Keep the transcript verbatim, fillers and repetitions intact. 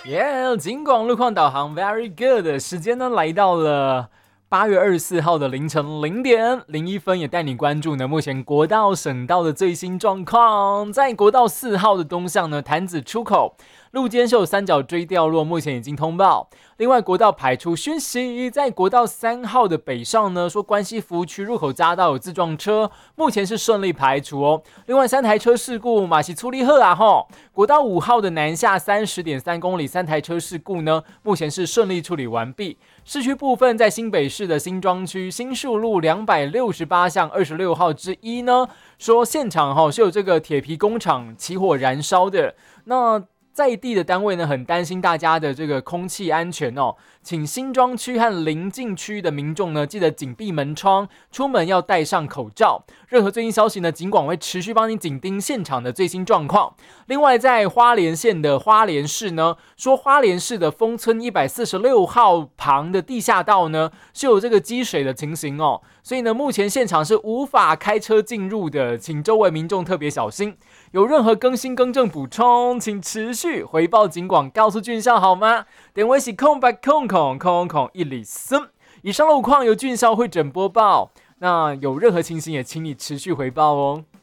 耶、yeah, 警广路况导航 very good， 时间呢来到了八月二十四号的凌晨零点零一分，也带你关注呢目前国道、省道的最新状况。在国道四号的东向呢，潭子出口路肩是有三角锥掉落，目前已经通报。另外，国道排出讯息，在国道三号的北上呢，说关西服务区入口匝道有自撞车，目前是顺利排除哦。另外，三台车事故，马西处理好啊吼。国道五号的南下三十点三公里，三台车事故呢，目前是顺利处理完毕。市区部分，在新北市的新庄区新树路两百六十八巷二十六号之一呢，说现场哈是有这个铁皮工厂起火燃烧的，那。在地的单位呢，很担心大家的这个空气安全哦，请新庄区和邻近区的民众呢，记得紧闭门窗，出门要戴上口罩。任何最新消息呢，警广会持续帮你紧盯现场的最新状况。另外，在花莲县的花莲市呢，说花莲市的丰村一百四十六号旁的地下道呢，是有这个积水的情形哦，所以呢，目前现场是无法开车进入的，请周围民众特别小心。有任何更新更正补充，请持续回报警广，告诉俊孝好吗？点位是空白空空空空一里森。以上路况由俊孝会诊播报，那有任何情形也请你持续回报哦。